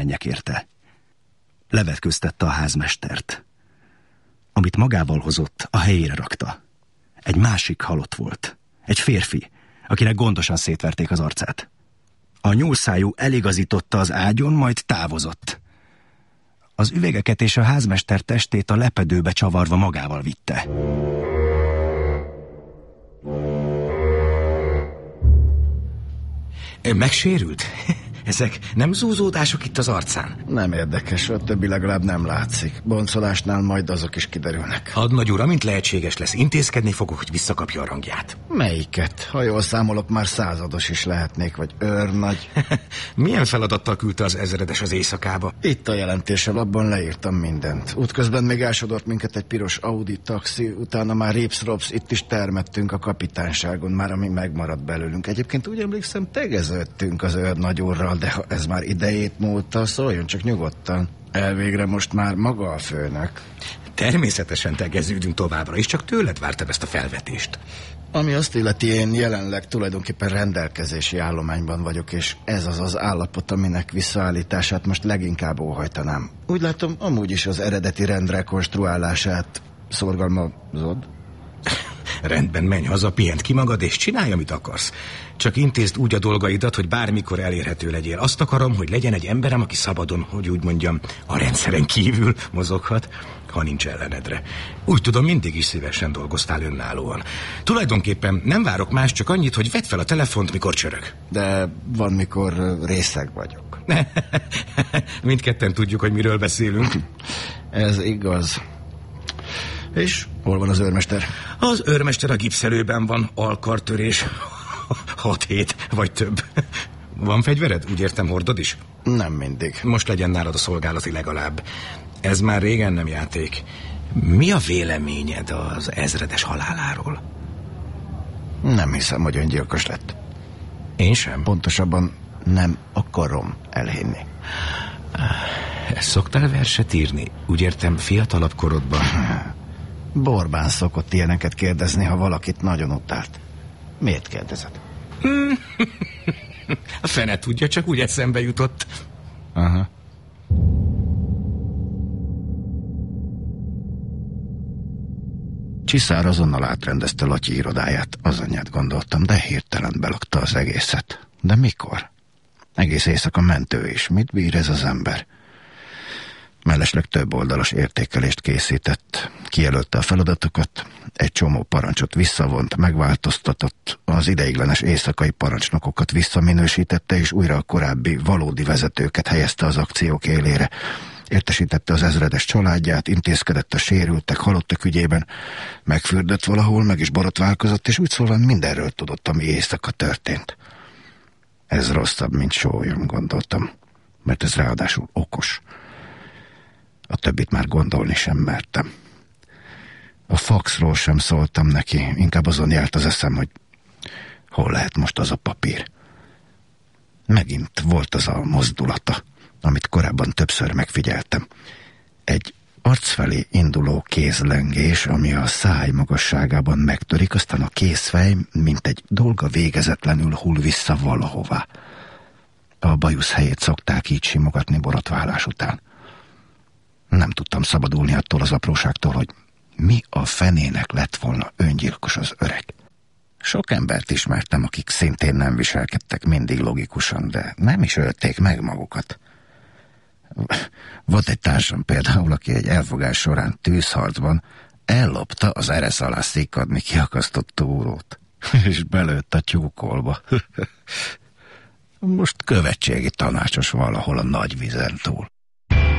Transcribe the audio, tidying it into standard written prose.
menjek érte. Levetköztette a házmestert. Amit magával hozott, a helyére rakta. Egy másik halott volt. Egy férfi, akinek gondosan szétverték az arcát. A nyúlszájú eligazította az ágyon, majd távozott. Az üvegeket és a házmester testét a lepedőbe csavarva magával vitte. Megsérült? Ezek nem zúzódások itt az arcán? Nem érdekes, a többi legalább nem látszik. Boncolásnál majd azok is kiderülnek. Hadnagy úr, amint lehetséges lesz, intézkedni fogok, hogy visszakapja a rangját. Melyiket? Ha jól számolok, már százados is lehetnék, vagy őrnagy. Milyen feladattal küldte az ezredes az éjszakába? Itt a jelentéssel, abban leírtam mindent. Útközben még elsodort minket egy piros Audi taxi, utána már rips-rops, itt is termettünk a kapitányságon, már ami megmaradt belőlünk. Egyébként úgy emlékszem, tegeződtünk az őrnagy úrral, de ha ez már idejét múlta, szóljon csak nyugodtan. Elvégre most már maga a főnök. Természetesen tegeződünk továbbra is, csak tőled vártam ezt a felvetést. Ami azt illeti, én jelenleg tulajdonképpen rendelkezési állományban vagyok, és ez az az állapot, aminek visszaállítását most leginkább óhajtanám. Úgy látom, amúgy is az eredeti rend rekonstruálását szorgalmazod. Rendben, menj haza, pihent ki magad, és csinálj, amit akarsz. Csak intézd úgy a dolgaidat, hogy bármikor elérhető legyél. Azt akarom, hogy legyen egy emberem, aki szabadon, hogy úgy mondjam, a rendszeren kívül mozoghat, ha nincs ellenedre. Úgy tudom, mindig is szívesen dolgoztál önállóan. Tulajdonképpen nem várok más, csak annyit, hogy vedd fel a telefont, mikor csörög. De van, mikor részeg vagyok. Mindketten tudjuk, hogy miről beszélünk. Ez igaz. És hol van az őrmester? Az őrmester a gipszelőben van, alkartörés. 6 hét, vagy több. Van fegyvered? Úgy értem, hordod is? Nem mindig. Most legyen nálad a szolgálati legalább. Ez már régen nem játék. Mi a véleményed az ezredes haláláról? Nem hiszem, hogy öngyilkos lett. Én sem. Pontosabban nem akarom elhinni. Szoktál verset írni? Úgy értem, fiatalabb korodban. Borbán szokott ilyeneket kérdezni, ha valakit nagyon utált. Miért kérdezed? A fene tudja, csak úgy eszembe jutott. Aha. Csiszár azonnal átrendezte Latyi irodáját, az anyját gondoltam, de hirtelen belakta az egészet. De mikor? Egész éjszaka ment ő is. Mit bír ez az ember? Mellesleg több oldalas értékelést készített. Kijelölte a feladatokat, egy csomó parancsot visszavont, megváltoztatott, az ideiglenes éjszakai parancsnokokat visszaminősítette, és újra a korábbi valódi vezetőket helyezte az akciók élére. Értesítette az ezredes családját, intézkedett a sérültek, halottak ügyében, megfürdött valahol, meg is borotválkozott, és úgy szólva mindenről tudott, ami éjszaka történt. Ez rosszabb, mint sólyom, gondoltam, mert ez ráadásul okos. A többit már gondolni sem mertem. A faxról sem szóltam neki, inkább azon járt az eszem, hogy hol lehet most az a papír. Megint volt az a mozdulata, amit korábban többször megfigyeltem. Egy arc felé induló kézlengés, ami a száj magasságában megtörik, aztán a kézfej, mint egy dolga végezetlenül hull vissza valahová. A bajusz helyét szokták így simogatni borotválás után. Nem tudtam szabadulni attól az apróságtól, hogy mi a fenének lett volna öngyilkos az öreg. Sok embert ismertem, akik szintén nem viselkedtek mindig logikusan, de nem is ölték meg magukat. Volt egy társam például, aki egy elfogás során tűzharcban ellopta az eresz alá szikadni kiakasztott túrót, és belőtt a tyúkolba. Most követségi tanácsos valahol a nagy vizen túl.